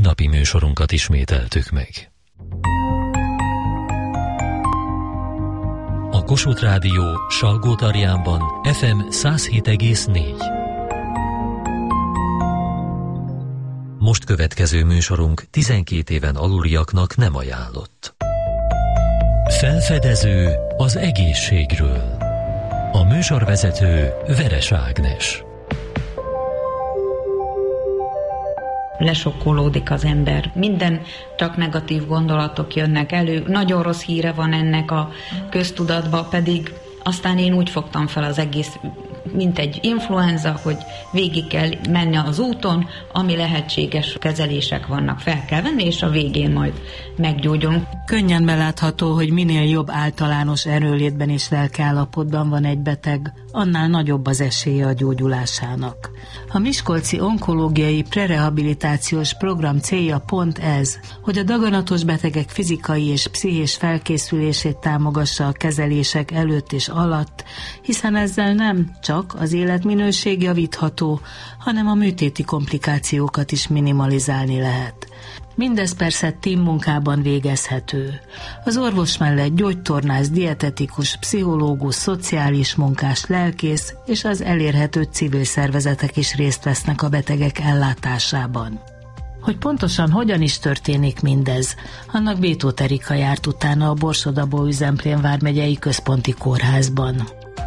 tegnapi műsorunkat ismételtük meg. A Kossuth Rádió Salgótarjánban FM 107,4. Most következő műsorunk 12 éven aluliaknak nem ajánlott. Felfedező az egészségről. A műsorvezető Veres Ágnes. Lesokkolódik az ember. Minden csak negatív gondolatok jönnek elő. Nagyon rossz híre van ennek a köztudatba, pedig aztán én úgy fogtam fel az egész, mint egy influenza, hogy végig kell menni az úton, ami lehetséges kezelések vannak, fel kell venni, és a végén majd meggyógyulunk. Könnyen belátható, hogy minél jobb általános erőlétben és lelkiállapotban van egy beteg, annál nagyobb az esélye a gyógyulásának. A miskolci onkológiai prerehabilitációs program célja pont ez, hogy a daganatos betegek fizikai és pszichés felkészülését támogassa a kezelések előtt és alatt, hiszen ezzel nem csak az életminőség javítható, hanem a műtéti komplikációkat is minimalizálni lehet. Mindez persze teammunkában végezhető. Az orvos mellett gyógytornász, dietetikus, pszichológus, szociális munkás, lelkész és az elérhető civil szervezetek is részt vesznek a betegek ellátásában. Hogy pontosan hogyan is történik mindez, annak Bétót Erika járt utána a Borsod-Abaúj-Zemplén vármegyei központi kórházban.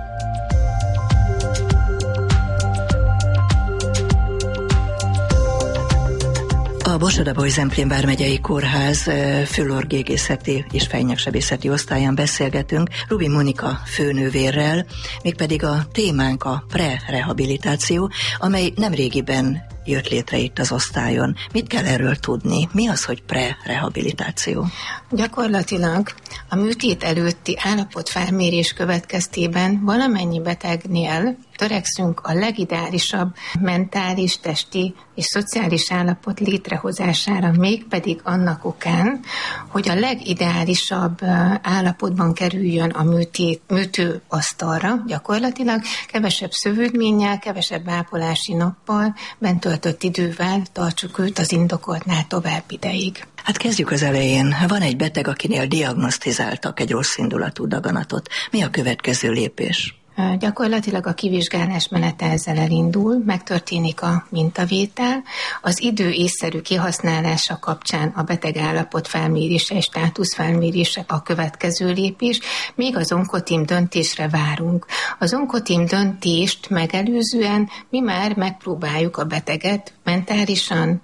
A Borsod-Abaúj-Zemplén vármegyei kórház fülorgégészeti és fejnyaksebészeti osztályán beszélgetünk Rubi Monika főnővérrel, mégpedig a témánk a prerehabilitáció, amely nemrégiben jött létre itt az osztályon. Mit kell erről tudni? Mi az, hogy prerehabilitáció? Gyakorlatilag a műtét előtti állapotfelmérés következtében valamennyi betegnél törekszünk a legideálisabb mentális, testi és szociális állapot létrehozására, mégpedig annak okán, hogy a legideálisabb állapotban kerüljön a műtőasztalra, gyakorlatilag kevesebb szövődménnyel, kevesebb ápolási nappal, bent töltött idővel tartsuk őt az indokoltnál tovább ideig. Hát kezdjük az elején. Van egy beteg, akinél diagnosztizáltak egy rosszindulatú daganatot. Mi a következő lépés? Gyakorlatilag a kivizsgálás menete ezzel elindul, megtörténik a mintavétel, az idő észszerű kihasználása kapcsán a beteg állapot felmérése és státusz felmérése a következő lépés, még az onkoteam döntésre várunk. Az onkoteam döntést megelőzően mi már megpróbáljuk a beteget mentálisan,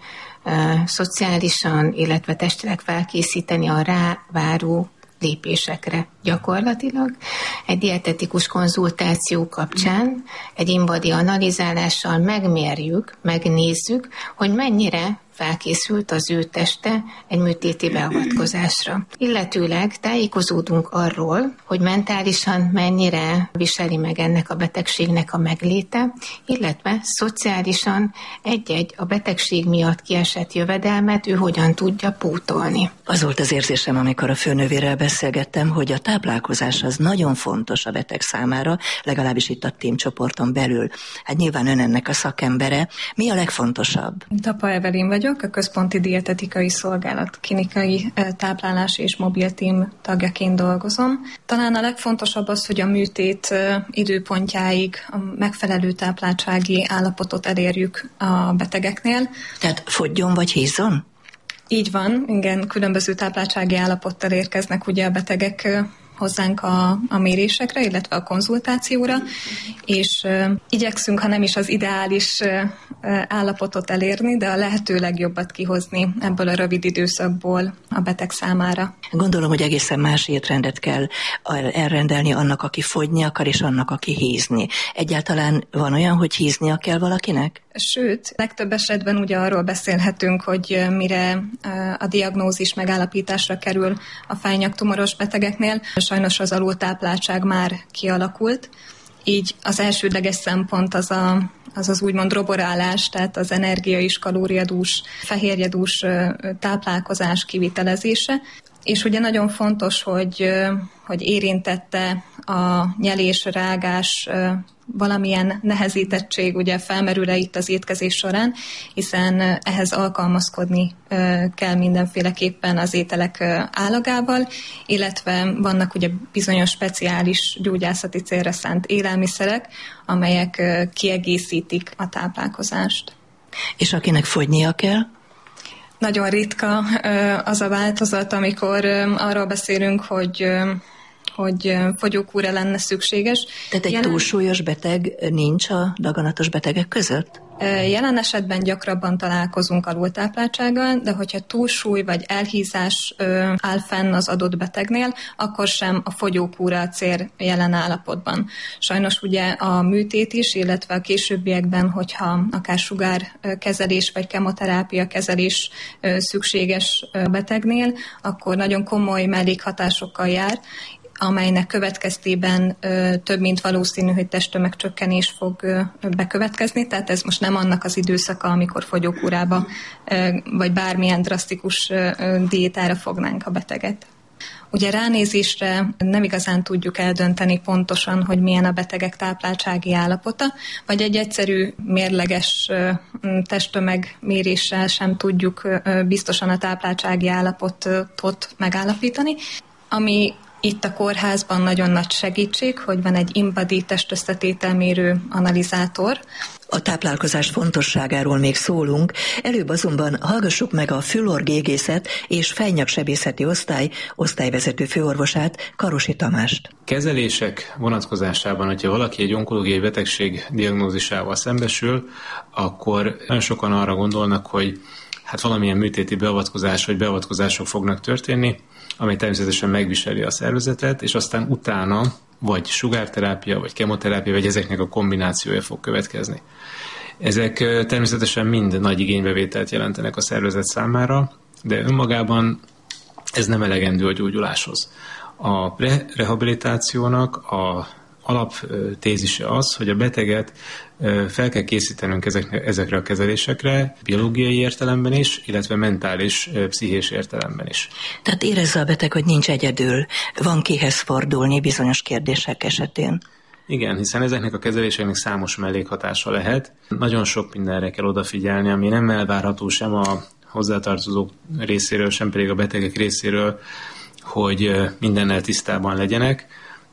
szociálisan, illetve testileg felkészíteni a ráváró lépésekre. Gyakorlatilag egy dietetikus konzultáció kapcsán egy in-body analizálással megmérjük, megnézzük, hogy mennyire felkészült az ő teste egy műtéti beavatkozásra. Illetőleg tájékozódunk arról, hogy mentálisan mennyire viseli meg ennek a betegségnek a megléte, illetve szociálisan egy-egy a betegség miatt kiesett jövedelmet ő hogyan tudja pótolni. Az volt az érzésem, amikor a főnővérrel beszélgettem, hogy a táplálkozás az nagyon fontos a beteg számára, legalábbis itt a team csoporton belül. Hát nyilván ön ennek a szakembere. Mi a legfontosabb? Tapa Evelin vagyok, a Központi Dietetikai Szolgálat klinikai táplálási és mobil team tagjaként dolgozom. Talán a legfontosabb az, hogy a műtét időpontjáig a megfelelő tápláltsági állapotot elérjük a betegeknél. Tehát fogjon vagy hízzon? Így van, igen, különböző tápláltsági állapottal érkeznek ugye a betegek hozzánk a mérésekre, illetve a konzultációra, és igyekszünk, ha nem is az ideális állapotot elérni, de a lehető legjobbat kihozni ebből a rövid időszakból a beteg számára. Gondolom, hogy egészen más étrendet kell elrendelni annak, aki fogyni akar, és annak, aki hízni. Egyáltalán van olyan, hogy híznia kell valakinek? Sőt, legtöbb esetben ugye arról beszélhetünk, hogy mire a diagnózis megállapításra kerül a fájnyaktumoros betegeknél, sajnos az alultápláltság már kialakult, így az elsődleges szempont az úgymond roborálás, tehát az energia- és kalóriadús, fehérjedús táplálkozás kivitelezése. És ugye nagyon fontos, hogy érintette a nyelés, rágás, valamilyen nehezítettség ugye felmerül-e itt az étkezés során, hiszen ehhez alkalmazkodni kell mindenféleképpen az ételek állagával, illetve vannak ugye bizonyos speciális gyógyászati célra szánt élelmiszerek, amelyek kiegészítik a táplálkozást. És akinek fogynia kell? Nagyon ritka az a változat, amikor arról beszélünk, hogy fogyókúra lenne szükséges. Tehát egy túlsúlyos beteg nincs a daganatos betegek között? Jelen esetben gyakrabban találkozunk alultápláltsággal, de hogyha túlsúly vagy elhízás áll fenn az adott betegnél, akkor sem a fogyókúra a cél jelen állapotban. Sajnos ugye a műtét is, illetve a későbbiekben, hogyha akár sugárkezelés vagy kemoterápia kezelés szükséges betegnél, akkor nagyon komoly mellékhatásokkal jár, amelynek következtében több mint valószínű, hogy testtömegcsökkenés fog bekövetkezni, tehát ez most nem annak az időszaka, amikor fogyókúrába vagy bármilyen drasztikus diétára fognánk a beteget. Ugye ránézésre nem igazán tudjuk eldönteni pontosan, hogy milyen a betegek tápláltsági állapota, vagy egy egyszerű mérleges testtömegméréssel sem tudjuk biztosan a tápláltsági állapotot megállapítani, ami itt a kórházban nagyon nagy segítség, hogy van egy InBody testösszetételmérő analizátor. A táplálkozás fontosságáról még szólunk, előbb azonban hallgassuk meg a fülorgégészet és fejnyaksebészeti osztályvezető főorvosát, Karosi Tamást. Kezelések vonatkozásában, hogyha valaki egy onkológiai betegség diagnózisával szembesül, akkor nagyon sokan arra gondolnak, hogy valamilyen műtéti beavatkozás vagy beavatkozások fognak történni, amely természetesen megviseli a szervezetet, és aztán utána vagy sugárterápia, vagy kemoterápia, vagy ezeknek a kombinációja fog következni. Ezek természetesen mind nagy igénybevételt jelentenek a szervezet számára, de önmagában ez nem elegendő a gyógyuláshoz. A prerehabilitációnak a alaptézise az, hogy a beteget fel kell készítenünk ezekre a kezelésekre, biológiai értelemben is, illetve mentális, pszichés értelemben is. Tehát érezze a beteg, hogy nincs egyedül, van kihez fordulni bizonyos kérdések esetén. Igen, hiszen ezeknek a kezeléseknek számos mellékhatása lehet. Nagyon sok mindenre kell odafigyelni, ami nem elvárható sem a hozzátartozók részéről, sem pedig a betegek részéről, hogy mindennel tisztában legyenek.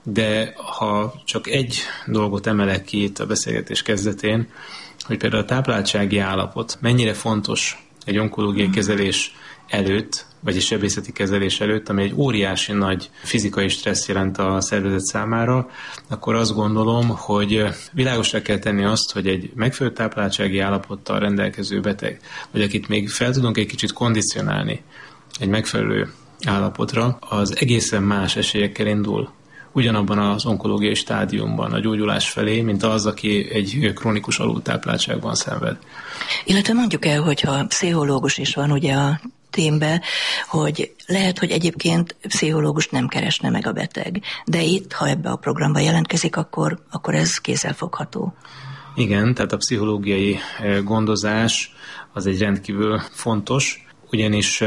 De ha csak egy dolgot emelek ki itt a beszélgetés kezdetén, hogy például a tápláltsági állapot mennyire fontos egy onkológiai kezelés előtt, vagy egy sebészeti kezelés előtt, ami egy óriási nagy fizikai stressz jelent a szervezet számára, akkor azt gondolom, hogy világosra kell tenni azt, hogy egy megfelelő tápláltsági állapottal rendelkező beteg, vagy akit még fel tudunk egy kicsit kondicionálni egy megfelelő állapotra, az egészen más esélyekkel indul ugyanabban az onkológiai stádiumban a gyógyulás felé, mint az, aki egy krónikus alultápláltságban szenved. Illetve mondjuk el, hogyha pszichológus is van ugye a témbe, hogy lehet, hogy egyébként pszichológust nem keresne meg a beteg, de itt, ha ebbe a programba jelentkezik, akkor ez kézzelfogható. Igen, tehát a pszichológiai gondozás az egy rendkívül fontos, ugyanis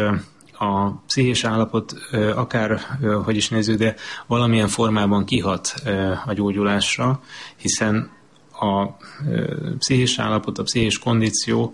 a pszichés állapot akár, hogy is nézzük, de valamilyen formában kihat a gyógyulásra, hiszen a pszichés állapot, a pszichés kondíció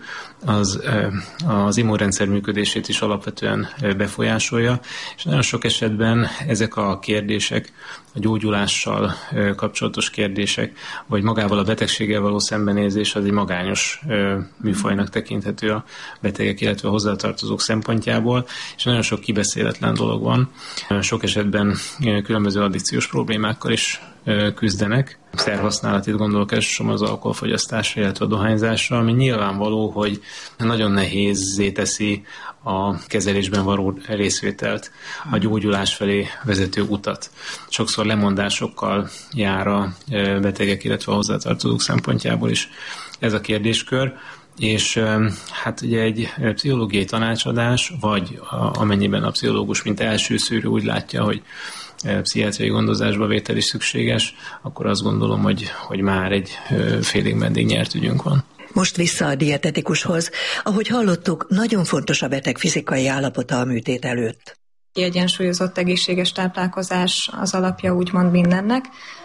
az immunrendszer működését is alapvetően befolyásolja, és nagyon sok esetben ezek a kérdések, a gyógyulással kapcsolatos kérdések, vagy magával a betegséggel való szembenézés az egy magányos műfajnak tekinthető a betegek, illetve a hozzátartozók szempontjából, és nagyon sok kibeszéletlen dolog van. Sok esetben különböző addikciós problémákkal is küzdenek. Szerhasználatit gondolok elsősorban az alkoholfogyasztásra, illetve a dohányzásra, ami nyilvánvaló, hogy nagyon nehézzé teszi a kezelésben való részvételt, a gyógyulás felé vezető utat. Sokszor lemondásokkal jár a betegek, illetve a hozzátartozók szempontjából is ez a kérdéskör. És hát ugye egy pszichológiai tanácsadás, vagy amennyiben a pszichológus mint első szűrő úgy látja, hogy pszichiátriai gondozásba vétel is szükséges, akkor azt gondolom, hogy már egy félig meddig nyert ügyünk van. Most vissza a dietetikushoz. Ahogy hallottuk, nagyon fontos a beteg fizikai állapota a műtét előtt. Kiegyensúlyozott egészséges táplálkozás az alapja úgymond mindennek,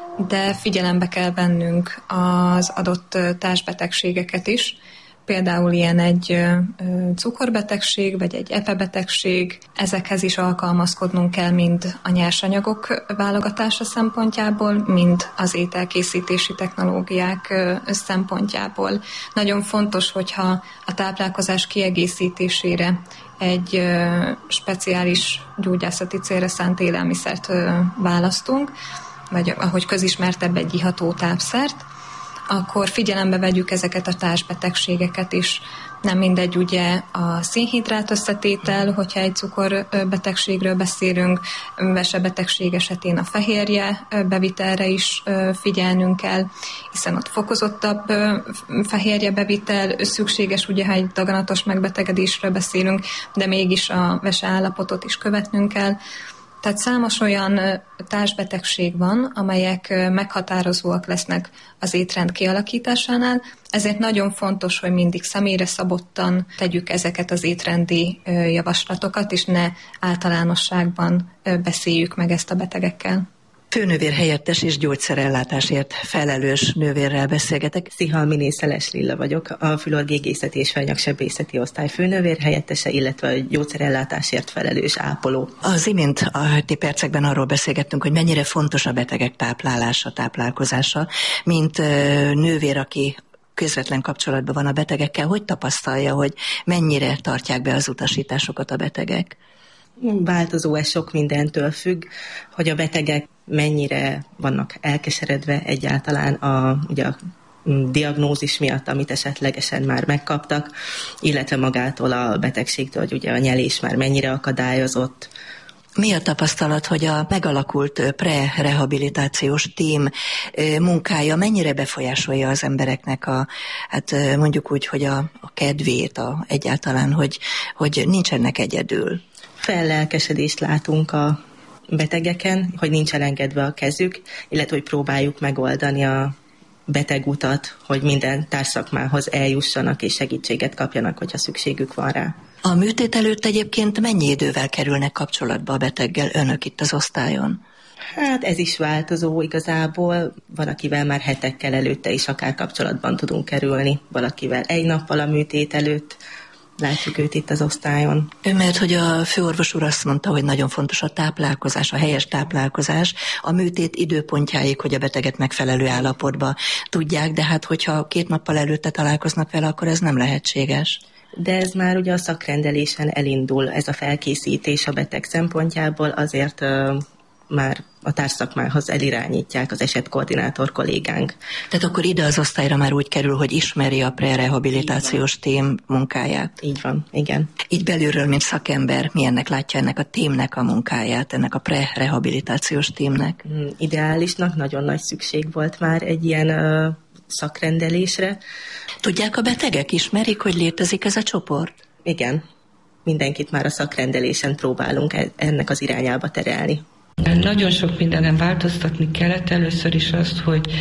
de figyelembe kell vennünk az adott társbetegségeket is. Például ilyen egy cukorbetegség, vagy egy epebetegség, ezekhez is alkalmazkodnunk kell mind a nyersanyagok válogatása szempontjából, mind az ételkészítési technológiák szempontjából. Nagyon fontos, hogyha a táplálkozás kiegészítésére egy speciális gyógyászati célra szánt élelmiszert választunk, vagy ahogy közismertebb egy iható tápszert, akkor figyelembe vegyük ezeket a társbetegségeket is. Nem mindegy ugye a szénhidrát összetétel, hogyha egy cukorbetegségről beszélünk, vesebetegség esetén a fehérje bevitelre is figyelnünk kell, hiszen ott fokozottabb fehérje bevitel szükséges, ugye ha egy daganatos megbetegedésről beszélünk, de mégis a veseállapotot is követnünk kell. Tehát számos olyan társbetegség van, amelyek meghatározóak lesznek az étrend kialakításánál, ezért nagyon fontos, hogy mindig személyre szabottan tegyük ezeket az étrendi javaslatokat, és ne általánosságban beszéljük meg ezt a betegekkel. Főnővér helyettes és gyógyszerellátásért felelős nővérrel beszélgetek. Szihalminé Szeles Lilla vagyok, a fülorgégészeti és fejnyaksebészeti osztály főnővér helyettese, illetve a gyógyszerellátásért felelős ápoló. Az imént a heti percekben arról beszélgettünk, hogy mennyire fontos a betegek táplálása, táplálkozása, mint nővér, aki közvetlen kapcsolatban van a betegekkel, hogy tapasztalja, hogy mennyire tartják be az utasításokat a betegek? Változó, ez sok mindentől függ, hogy a betegek mennyire vannak elkeseredve egyáltalán ugye a diagnózis miatt, amit esetlegesen már megkaptak, illetve magától a betegségtől, hogy ugye a nyelés már mennyire akadályozott. Mi a tapasztalat, hogy a megalakult pre-rehabilitációs tím munkája mennyire befolyásolja az embereknek mondjuk úgy, hogy a kedvét, egyáltalán, hogy nincsenek egyedül? Fellelkesedést látunk a betegeken, hogy nincs elengedve a kezük, illetve hogy próbáljuk megoldani a betegutat, hogy minden társszakmához eljussanak és segítséget kapjanak, hogyha szükségük van rá. A műtét előtt egyébként mennyi idővel kerülnek kapcsolatba a beteggel önök itt az osztályon? Hát ez is változó igazából, van akivel már hetekkel előtte is akár kapcsolatban tudunk kerülni, valakivel egy nappal a műtét előtt. Látjuk őt itt az osztályon. Mert hogy a főorvos úr azt mondta, hogy nagyon fontos a táplálkozás, a helyes táplálkozás, a műtét időpontjáig, hogy a beteget megfelelő állapotba tudják, de hát hogyha 2 nappal előtte találkoznak vele, akkor ez nem lehetséges. De ez már ugye a szakrendelésen elindul, ez a felkészítés a beteg szempontjából, azért már a társszakmához elirányítják az esetkoordinátor kollégánk. Tehát akkor ide az osztályra már úgy kerül, hogy ismeri a prerehabilitációs tím munkáját. Így van, igen. Így belülről, mint szakember, milyennek látja ennek a tímnek a munkáját, ennek a prerehabilitációs tímnek? Ideálisnak nagyon nagy szükség volt már egy ilyen szakrendelésre. Tudják a betegek, ismerik, hogy létezik ez a csoport? Igen, mindenkit már a szakrendelésen próbálunk ennek az irányába terelni. Nagyon sok mindenem változtatni kellett. Először is azt,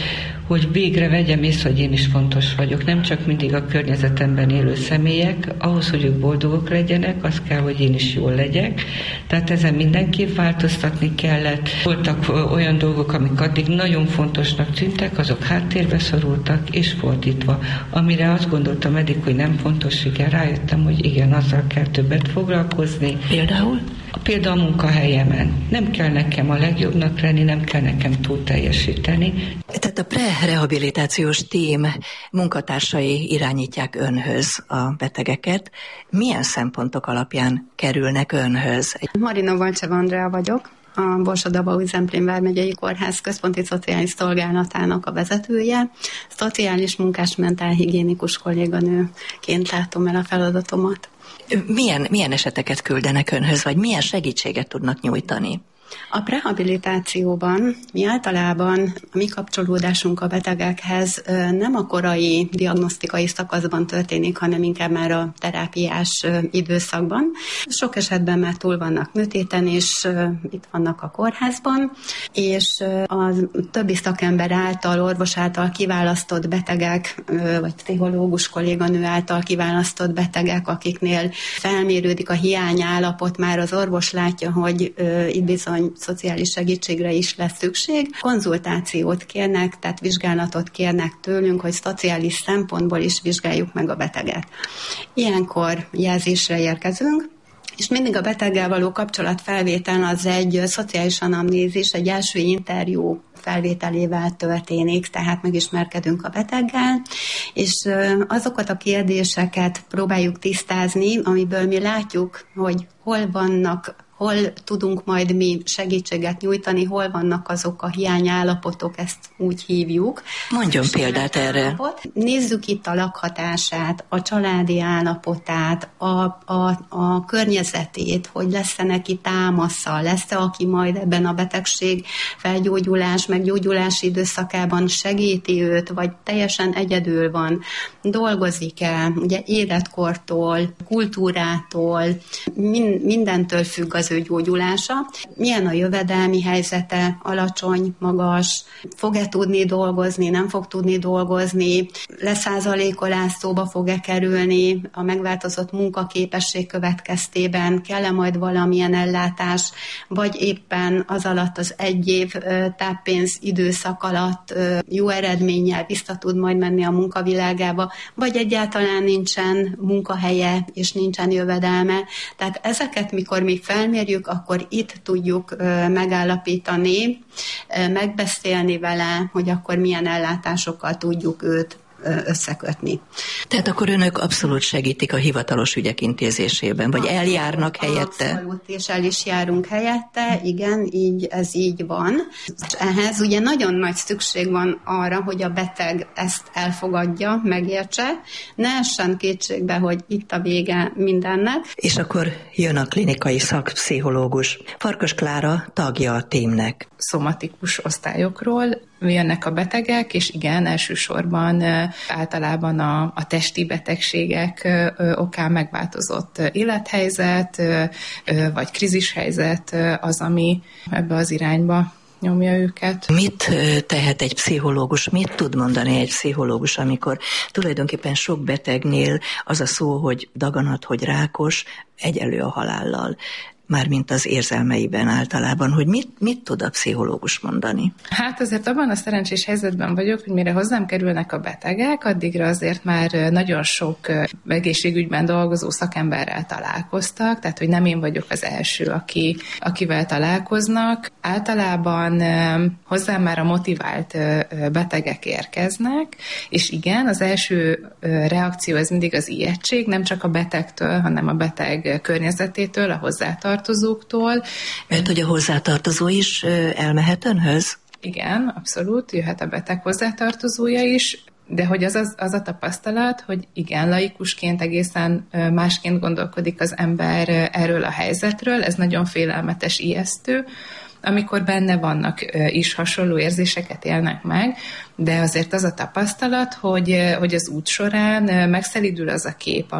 hogy végre vegyem észre, hogy én is fontos vagyok. Nem csak mindig a környezetemben élő személyek. Ahhoz, hogy ők boldogok legyenek, az kell, hogy én is jól legyek. Tehát ezen mindenképp változtatni kellett. Voltak olyan dolgok, amik addig nagyon fontosnak tűntek, azok háttérbe szorultak, és fordítva. Amire azt gondoltam eddig, hogy nem fontos, igen, rájöttem, hogy igen, azzal kell többet foglalkozni. Például? Például a munkahelyemen. Nem kell nekem a legjobbnak lenni, nem kell nekem túl teljesíteni. Tehát a prerehabilitációs tím munkatársai irányítják önhöz a betegeket. Milyen szempontok alapján kerülnek önhöz? Marina Valcsev Andrea vagyok, a Borsod-Abaúj-Zemplén vármegyei kórház központi szociális szolgálatának a vezetője. Szociális munkás mentálhigiénikus kolléganőként látom el a feladatomat. Milyen eseteket küldenek önhöz, vagy milyen segítséget tudnak nyújtani? A prehabilitációban mi általában a mi kapcsolódásunk a betegekhez nem a korai diagnosztikai szakaszban történik, hanem inkább már a terápiás időszakban. Sok esetben már túl vannak műtéten, és itt vannak a kórházban, és a többi szakember által, orvos által kiválasztott betegek, vagy pszichológus kolléganő által kiválasztott betegek, akiknél felmérődik a hiányállapot, már az orvos látja, hogy itt bizony szociális segítségre is lesz szükség. Konzultációt kérnek, tehát vizsgálatot kérnek tőlünk, hogy szociális szempontból is vizsgáljuk meg a beteget. Ilyenkor jelzésre érkezünk, és mindig a beteggel való kapcsolatfelvétel az egy szociális anamnézis, egy első interjú felvételével történik, tehát megismerkedünk a beteggel, és azokat a kérdéseket próbáljuk tisztázni, amiből mi látjuk, hogy hol tudunk majd mi segítséget nyújtani, hol vannak azok a hiányállapotok, ezt úgy hívjuk. Mondjon példát erre. Nézzük itt a lakhatását, a családi állapotát, a környezetét, hogy lesz-e neki támasza, lesz-e, aki majd ebben a betegség felgyógyulás, meggyógyulási időszakában segíti őt, vagy teljesen egyedül van, dolgozik-e, ugye életkortól, kultúrától, mindentől függ az ő gyógyulása. Milyen a jövedelmi helyzete, alacsony, magas, fog-e tudni dolgozni, nem fog tudni dolgozni, leszázalékolás szóba fog-e kerülni a megváltozott munkaképesség következtében, kell-e majd valamilyen ellátás, vagy éppen az alatt az 1 év táppénz időszak alatt jó eredménnyel vissza tud majd menni a munkavilágába, vagy egyáltalán nincsen munkahelye és nincsen jövedelme. Tehát ezeket, mikor mi felmérjük, akkor itt tudjuk megállapítani, megbeszélni vele, hogy akkor milyen ellátásokkal tudjuk őt összekötni. Tehát akkor önök abszolút segítik a hivatalos ügyek intézésében, vagy eljárnak helyette? Abszolút, és el is járunk helyette, igen, ez így van. És ehhez ugye nagyon nagy szükség van arra, hogy a beteg ezt elfogadja, megértse, ne essen kétségbe, hogy itt a vége mindennek. És akkor jön a klinikai szakpszichológus. Farkas Klára tagja a tímnek. Szomatikus osztályokról jönnek a betegek, és igen, elsősorban általában a testi betegségek okán megváltozott élethelyzet, vagy krízishelyzet az, ami ebbe az irányba nyomja őket. Mit tehet egy pszichológus, mit tud mondani egy pszichológus, amikor tulajdonképpen sok betegnél az a szó, hogy daganat, hogy rákos, egyenlő a halállal, mármint az érzelmeiben általában, hogy mit tud a pszichológus mondani? Hát azért abban a szerencsés helyzetben vagyok, hogy mire hozzám kerülnek a betegek, addigra azért már nagyon sok egészségügyben dolgozó szakemberrel találkoztak, tehát hogy nem én vagyok az első, akivel találkoznak. Általában hozzám már a motivált betegek érkeznek, és igen, az első reakció ez mindig az ijegység, nem csak a betegtől, hanem a beteg környezetétől, a hozzátartozóktól. Mert hogy a hozzátartozó is elmehet önhöz? Igen, abszolút, jöhet a beteg hozzátartozója is, de hogy az a tapasztalat, hogy igen, laikusként egészen másként gondolkodik az ember erről a helyzetről, ez nagyon félelmetes, ijesztő, amikor benne vannak is hasonló érzéseket élnek meg, de azért az a tapasztalat, hogy az út során megszelídül az a kép,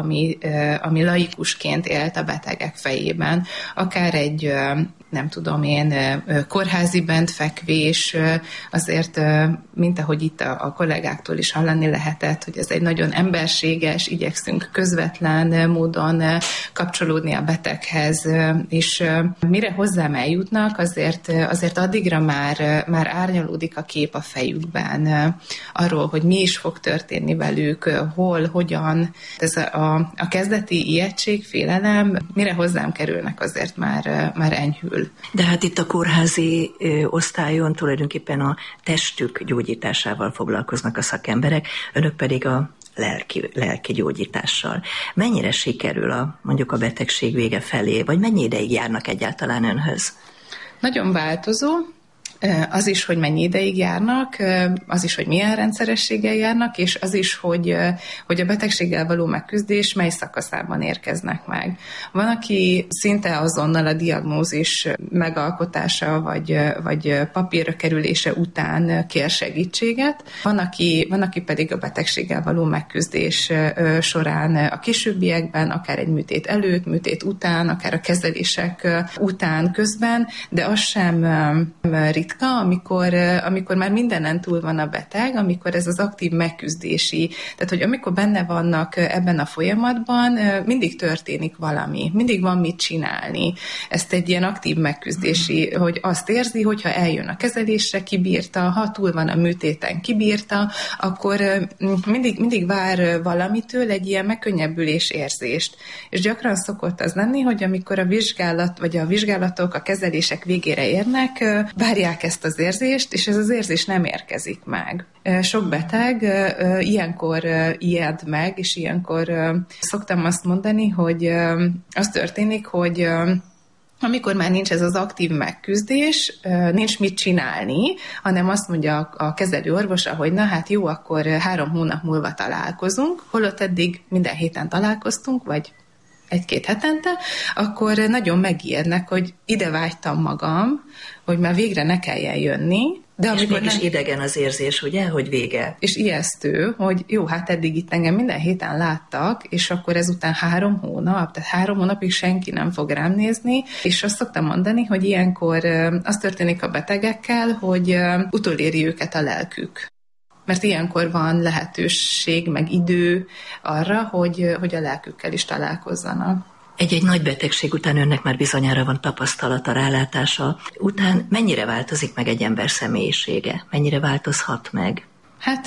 ami laikusként élt a betegek fejében. Akár egy, nem tudom én, kórházi bentfekvés, azért, mint ahogy itt a kollégáktól is hallani lehetett, hogy ez egy nagyon emberséges, igyekszünk közvetlen módon kapcsolódni a beteghez, és mire hozzám eljutnak, azért addigra már árnyalódik a kép a fejükben arról, hogy mi is fog történni velük, hol, hogyan. Ez a kezdeti ijegység, félelem, mire hozzám kerülnek, azért már enyhül. De hát itt a kórházi osztályon tulajdonképpen a testük gyógyításával foglalkoznak a szakemberek, önök pedig a lelki gyógyítással. Mennyire sikerül mondjuk a betegség vége felé, vagy mennyi ideig járnak egyáltalán önhöz? Nagyon változó. Az is, hogy mennyi ideig járnak, az is, hogy milyen rendszerességgel járnak, és az is, hogy a betegséggel való megküzdés mely szakaszában érkeznek meg. Van, aki szinte azonnal a diagnózis megalkotása vagy papírra kerülése után kér segítséget. Van, aki pedig a betegséggel való megküzdés során a későbbiekben, akár egy műtét előtt, műtét után, akár a kezelések után, közben, de az sem ritka, amikor már mindenen túl van a beteg, amikor ez az aktív megküzdési, tehát hogy amikor benne vannak ebben a folyamatban, mindig történik valami, mindig van mit csinálni. Ezt egy ilyen aktív megküzdési, hogy azt érzi, hogyha eljön a kezelésre, kibírta, ha túl van a műtéten, kibírta, akkor mindig vár valamitől egy ilyen megkönnyebbülés érzést. És gyakran szokott az lenni, hogy amikor a vizsgálat, vagy a vizsgálatok, a kezelések végére érnek, várják ezt az érzést, és ez az érzés nem érkezik meg. Sok beteg ilyenkor ijed meg, és ilyenkor szoktam azt mondani, hogy az történik, hogy amikor már nincs ez az aktív megküzdés, nincs mit csinálni, hanem azt mondja a kezelő orvosa, hogy na hát jó, akkor 3 hónap múlva találkozunk, holott eddig minden héten találkoztunk, vagy 1-2 hetente, akkor nagyon megijednek, hogy ide vágytam magam, hogy már végre ne kelljen jönni. De és mégis idegen az érzés, ugye, hogy vége. És ijesztő, hogy jó, hát eddig itt engem minden héten láttak, és akkor ezután 3 hónap, tehát 3 hónapig senki nem fog rám nézni, és azt szoktam mondani, hogy ilyenkor az történik a betegekkel, hogy utoléri őket a lelkük. Mert ilyenkor van lehetőség, meg idő arra, hogy a lelkükkel is találkozzanak. Egy nagy betegség után önnek már bizonyára van tapasztalata, rálátása. Után mennyire változik meg egy ember személyisége? Mennyire változhat meg? Hát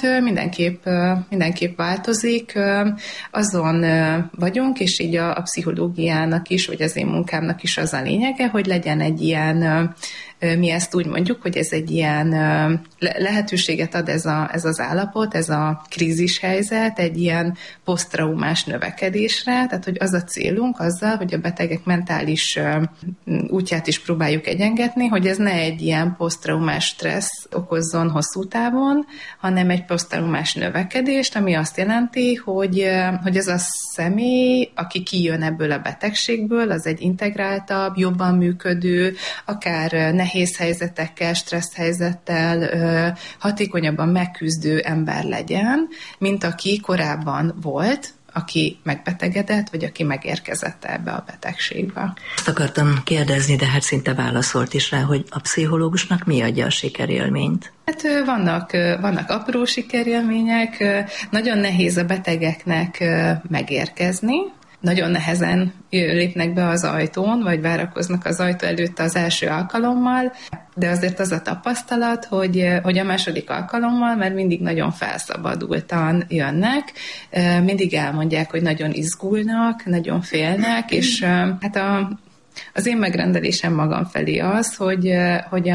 mindenképp változik. Azon vagyunk, és így a pszichológiának is, vagy az én munkámnak is az a lényege, hogy legyen egy ilyen, mi ezt úgy mondjuk, hogy ez egy ilyen lehetőséget ad ez az állapot, ez a krízis helyzet, egy ilyen posztraumás növekedésre, tehát hogy az a célunk azzal, hogy a betegek mentális útját is próbáljuk egyengetni, hogy ez ne egy ilyen posztraumás stressz okozzon hosszú távon, hanem egy posztraumás növekedést, ami azt jelenti, hogy ez a személy, aki kijön ebből a betegségből, az egy integráltabb, jobban működő, akár nehéz helyzetekkel, stressz helyzettel hatékonyabban megküzdő ember legyen, mint aki korábban volt, aki megbetegedett, vagy aki megérkezett ebbe a betegségbe. Azt akartam kérdezni, de hát szinte válaszolt is rá, hogy a pszichológusnak mi adja a sikerélményt? Hát vannak apró sikerélmények, nagyon nehéz a betegeknek megérkezni, nagyon nehezen lépnek be az ajtón, vagy várakoznak az ajtó előtt az első alkalommal, de azért az a tapasztalat, hogy a második alkalommal már mindig nagyon felszabadultan jönnek, mindig elmondják, hogy nagyon izgulnak, nagyon félnek, és hát az én megrendelésem magam felé az, hogy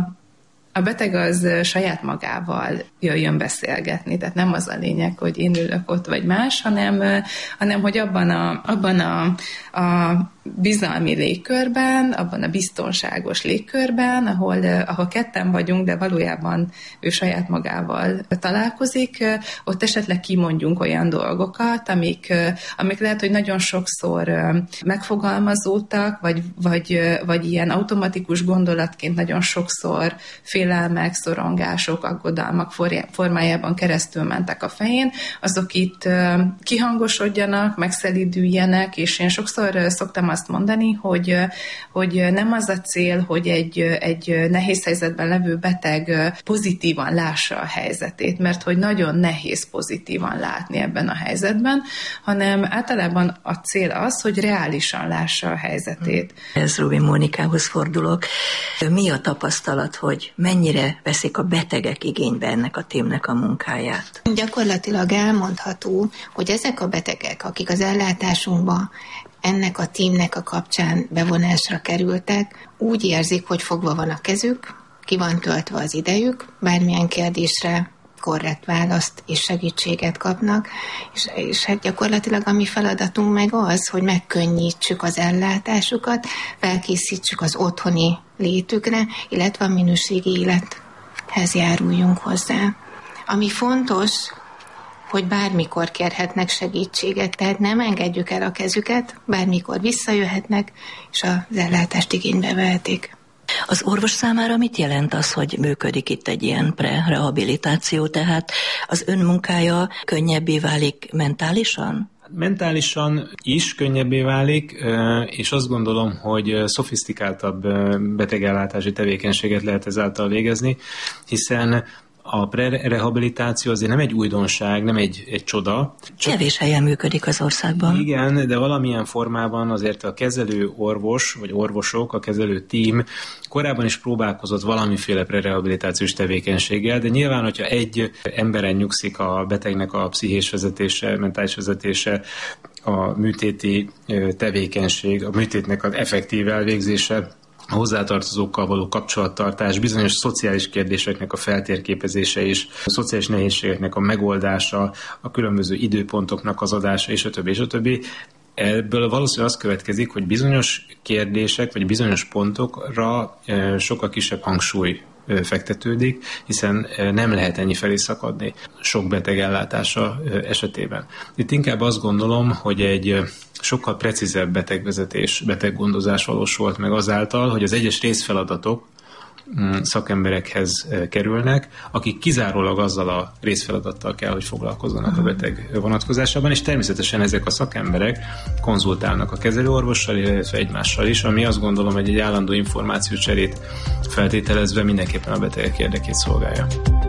a beteg az saját magával jöjjön beszélgetni, tehát nem az a lényeg, hogy én ülök ott vagy más, hanem hogy abban a bizalmi légkörben, abban a biztonságos légkörben, ahol ketten vagyunk, de valójában ő saját magával találkozik, ott esetleg kimondjunk olyan dolgokat, amik lehet, hogy nagyon sokszor megfogalmazódtak, vagy ilyen automatikus gondolatként nagyon sokszor félelmek, szorongások, aggodalmak formájában keresztül mentek a fején, azok itt kihangosodjanak, megszelídüljenek, és én sokszor szoktam azt mondani, hogy nem az a cél, hogy egy nehéz helyzetben levő beteg pozitívan lássa a helyzetét, mert hogy nagyon nehéz pozitívan látni ebben a helyzetben, hanem általában a cél az, hogy reálisan lássa a helyzetét. Ez Rubin Mónikához fordulok. Mi a tapasztalat, hogy mennyire veszik a betegek igénybe ennek a témnek a munkáját? Gyakorlatilag elmondható, hogy ezek a betegek, akik az ellátásunkba ennek a tímnek a kapcsán bevonásra kerültek, úgy érzik, hogy fogva van a kezük, ki van töltve az idejük, bármilyen kérdésre korrekt választ és segítséget kapnak, és hát gyakorlatilag a mi feladatunk meg az, hogy megkönnyítsük az ellátásukat, felkészítsük az otthoni létükre, illetve a minőségi élethez járuljunk hozzá. Ami fontos, hogy bármikor kérhetnek segítséget, tehát nem engedjük el a kezüket, bármikor visszajöhetnek, és az ellátást igénybe vehetik. Az orvos számára mit jelent az, hogy működik itt egy ilyen prerehabilitáció, tehát az ön munkája könnyebbé válik mentálisan? Mentálisan is könnyebbé válik, és azt gondolom, hogy szofisztikáltabb betegellátási tevékenységet lehet ezáltal végezni, hiszen a prerehabilitáció azért nem egy újdonság, nem egy csoda. Kevés helyen működik az országban. Igen, de valamilyen formában azért a kezelő orvos, vagy orvosok, a kezelő tím korábban is próbálkozott valamiféle prerehabilitációs tevékenységgel, de nyilván, hogyha egy emberen nyugszik a betegnek a pszichés vezetése, mentális vezetése, a műtéti tevékenység, a műtétnek az effektív elvégzése, a hozzátartozókkal való kapcsolattartás, bizonyos szociális kérdéseknek a feltérképezése is, a szociális nehézségeknek a megoldása, a különböző időpontoknak az adása, és a többi. Ebből valószínűleg az következik, hogy bizonyos kérdések, vagy bizonyos pontokra sokkal kisebb hangsúly fektetődik, hiszen nem lehet ennyi felé szakadni sok beteg ellátása esetében. Itt inkább azt gondolom, hogy egy sokkal precízebb betegvezetés, beteggondozás valósult meg azáltal, hogy az egyes részfeladatok szakemberekhez kerülnek, akik kizárólag azzal a részfeladattal kell, hogy foglalkozzanak a beteg vonatkozásában, és természetesen ezek a szakemberek konzultálnak a kezelőorvossal, illetve egymással is, ami azt gondolom, hogy egy állandó információcserét feltételezve mindenképpen a betegek érdekét szolgálja.